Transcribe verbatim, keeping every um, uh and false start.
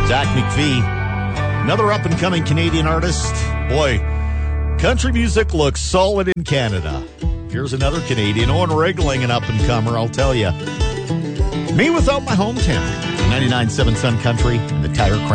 Zach McVie, another up-and-coming Canadian artist. Boy, country music looks solid in Canada. Here's another Canadian, Owen Regling, an up-and-comer, I'll tell you. Me Without My Hometown. ninety-nine point seven Sun Country and the Tire Crank.